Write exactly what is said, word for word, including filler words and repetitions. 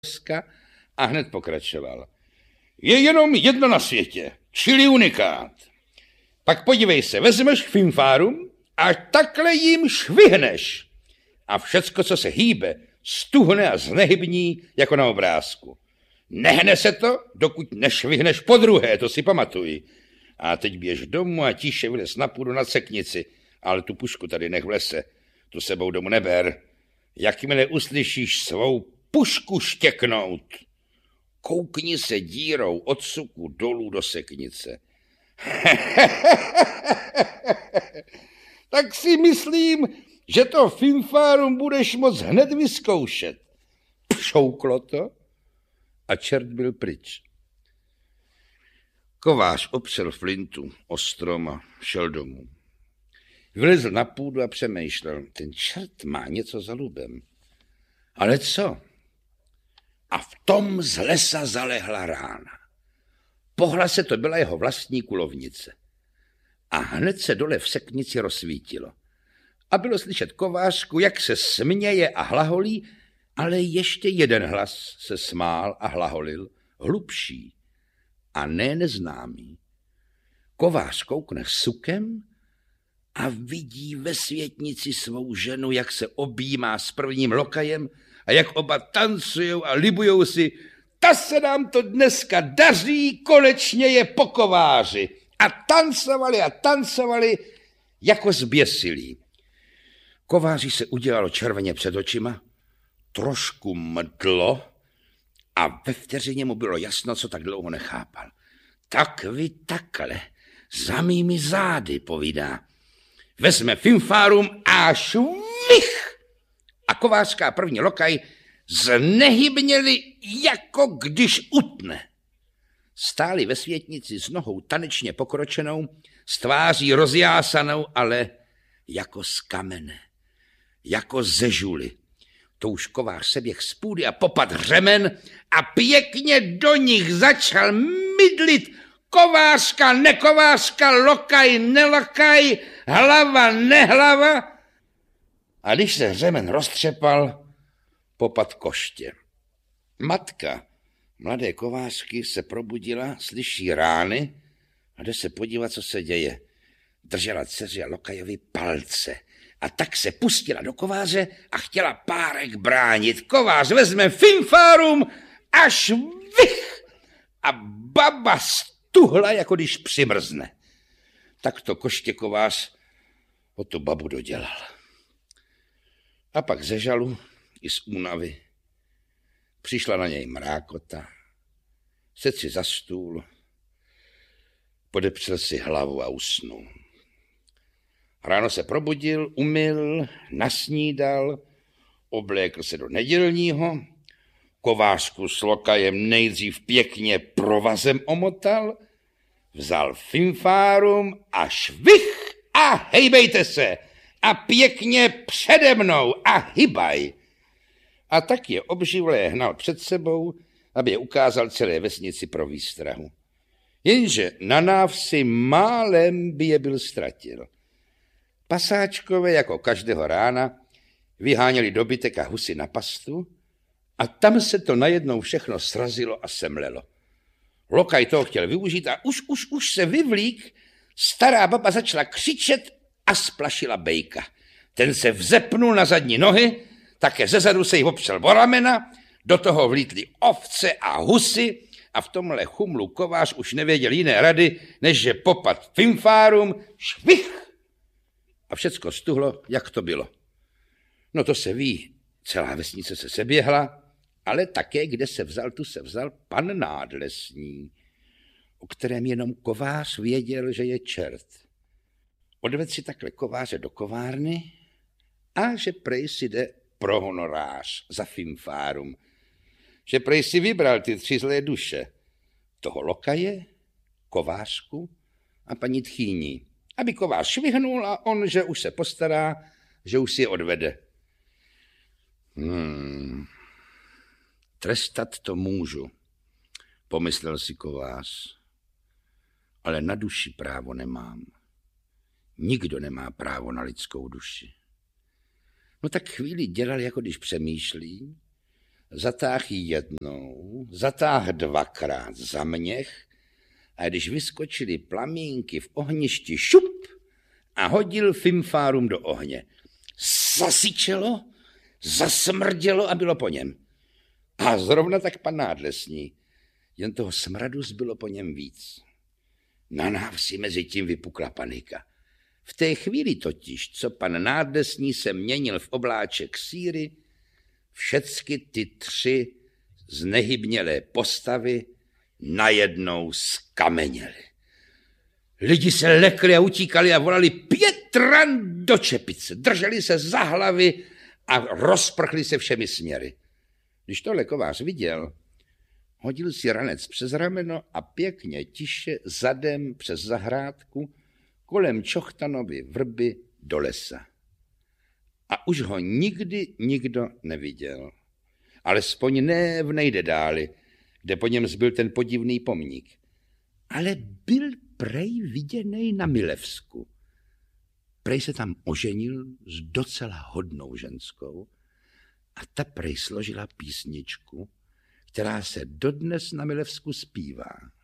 a hned pokračoval. Je jenom jedno na světě, čili unikát. Pak podívej se, vezmeš finfárum a takhle jim švihneš. A všecko, co se hýbe, stuhne a znehybní, jako na obrázku. Nehne se to, dokud nešvihneš podruhé, to si pamatuj. A teď běž domů a tiše vylez na půdu na seknici, ale tu pušku tady nech v lese, tu sebou domů neber. Jakmile uslyšíš svou pušku štěknout, koukni se dírou od suku dolů do seknice. Tak si myslím, že to finfárum budeš moc hned vyzkoušet. Pšouklo to a čert byl pryč. Kovář opřel flintu o strom a šel domů. Vylezl na půdu a přemýšlel, ten čert má něco za lubem. Ale co? A v tom z lesa zalehla rána. Po hlase to byla jeho vlastní kulovnice. A hned se dole v seknici rozsvítilo. A bylo slyšet kovářku, jak se směje a hlaholí, ale ještě jeden hlas se smál a hlaholil, hlubší a ne neznámý. Kovář koukne sukem a vidí ve světnici svou ženu, jak se objímá s prvním lokajem a jak oba tancujou a libujou si. Ta se nám to dneska daří, konečně je po kováři. A tancovali a tancovali jako zběsilí. Kováři se udělalo červeně před očima, trošku mdlo a ve vteřině mu bylo jasno, co tak dlouho nechápal. Tak vy takhle, za mými zády, povídá. Vezme finfárum a švih! A kovářská první lokaj znehybněli, jako když utne. Stáli ve světnici s nohou tanečně pokročenou, s tváří rozjásanou, ale jako z kamene, jako ze žuly. To už kovář se běh z půdy a popad řemen a pěkně do nich začal mydlit. Kovářka, nekovářka, lokaj, nelokaj, hlava, nehlava. A když se řemen roztřepal, popad koště. Matka mladé kovářky se probudila, slyší rány a jde se podívat, co se děje. Držela dceři a lokajovi palce a tak se pustila do kováře a chtěla párek bránit. Kovář vezme finfárum až vych a baba stuhla, jako když přimrzne. Tak to koště kovář o tu babu dodělal. A pak ze žalu i z únavy přišla na něj mrákota, sedl si za stůl, podepřel si hlavu a usnul. Ráno se probudil, umyl, nasnídal, oblékl se do nedělního, kovářku s lokajem nejdřív pěkně provazem omotal, vzal finfárum a švih a hejbejte se a pěkně přede mnou a hybaj. A tak je obživlé hnal před sebou, aby je ukázal celé vesnici pro výstrahu. Jenže na návsi málem by je byl ztratil. Pasáčkové jako každého rána vyháněli dobytek a husy na pastu a tam se to najednou všechno srazilo a semlelo. Lokaj toho chtěl využít a už, už, už se vyvlík, stará baba začala křičet a splašila bejka. Ten se vzepnul na zadní nohy, také zezadu se jí opřel o ramena, do toho vlítly ovce a husy a v tomhle chumlu kovář už nevěděl jiné rady, než že popad finfárum, švih a všecko stuhlo, jak to bylo. No to se ví, celá vesnice se seběhla, ale také, kde se vzal, tu se vzal pan Nádlesní, o kterém jenom kovář věděl, že je čert. Odvedl si takhle kováře do kovárny a že prej si jde pro honorář za finfárum, že prej si vybral ty tři zlé duše, toho lokaje, kovářku a paní tchýni, aby kovář švihnul a on, že už se postará, že už si je odvede. Hmm. Trestat to můžu, pomyslel si kovář, ale na duši právo nemám. Nikdo nemá právo na lidskou duši. No tak chvíli dělal, jako když přemýšlí, Zatáh ji jednou, zatáh dvakrát za měch a když vyskočily plamínky v ohništi, šup a hodil fimfárum do ohně. Zasyčelo, zasmrdělo a bylo po něm. A zrovna tak pan Nádlesní, jen toho smradu zbylo po něm víc. Na návsi mezi tím vypukla panika. V té chvíli totiž, co pan Nádlesní se měnil v obláček síry, všecky ty tři znehybnělé postavy najednou skameněly. Lidi se lekli a utíkali a volali Pětran do čepice, drželi se za hlavy a rozprchli se všemi směry. Když to kovář viděl, hodil si ranec přes rameno a pěkně tiše zadem přes zahrádku kolem Čochtanovy vrby do lesa. A už ho nikdy nikdo neviděl. Alespoň ne v Nejdedáli, kde po něm zbyl ten podivný pomník. Ale byl prej viděnej na Milevsku. Prej se tam oženil s docela hodnou ženskou a ta prej složila písničku, která se dodnes na Milevsku zpívá.